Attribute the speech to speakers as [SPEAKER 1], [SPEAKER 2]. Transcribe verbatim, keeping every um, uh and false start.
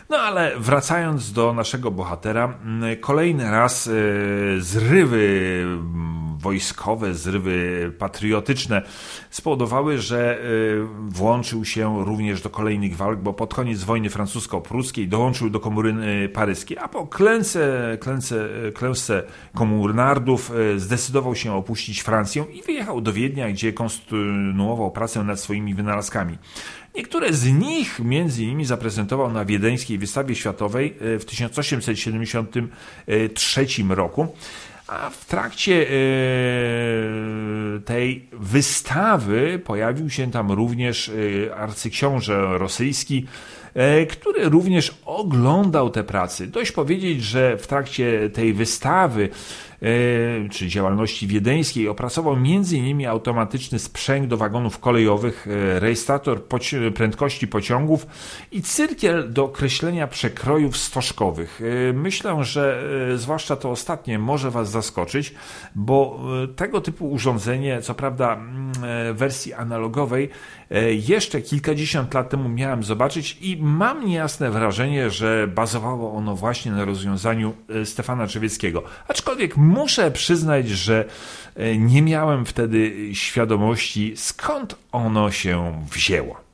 [SPEAKER 1] No ale wracając do naszego bohatera, kolejny raz zrywy wojskowe, zrywy patriotyczne spowodowały, że włączył się również do kolejnych walk, bo pod koniec wojny francusko-pruskiej dołączył do komuny paryskiej, a po klęce, klęce, klęsce komunardów zdecydował się opuścić Francję i wyjechał do Wiednia, gdzie kontynuował pracę nad swoimi wynalazkami. Niektóre z nich między innymi zaprezentował na wiedeńskiej wystawie światowej w tysiąc osiemset siedemdziesiątym trzecim roku. A w trakcie tej wystawy pojawił się tam również arcyksiąże rosyjski, który również oglądał te prace. Dość powiedzieć, że w trakcie tej wystawy czy działalności wiedeńskiej opracował między innymi automatyczny sprzęg do wagonów kolejowych, rejestrator poci- prędkości pociągów i cyrkiel do kreślenia przekrojów stożkowych. Myślę, że zwłaszcza to ostatnie może Was zaskoczyć, bo tego typu urządzenie, co prawda w wersji analogowej, jeszcze kilkadziesiąt lat temu miałem zobaczyć i mam niejasne wrażenie, że bazowało ono właśnie na rozwiązaniu Stefana Drzewieckiego. Aczkolwiek muszę przyznać, że nie miałem wtedy świadomości, skąd ono się wzięło.